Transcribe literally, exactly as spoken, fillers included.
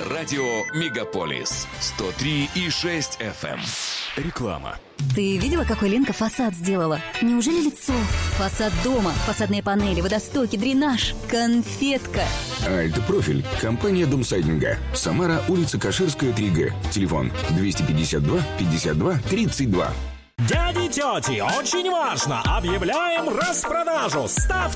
Радио Мегаполис сто три и шесть эф эм. Реклама. Ты видела, какой Ленка фасад сделала? Неужели лицо? Фасад дома, фасадные панели, водостоки, дренаж, конфетка. Альт-профиль. Компания Домсайдинга. Самара, улица Каширская, три Г. Телефон двести пятьдесят два пятьдесят два тридцать два. Дяди, тети, очень важно! Объявляем распродажу! Ставьте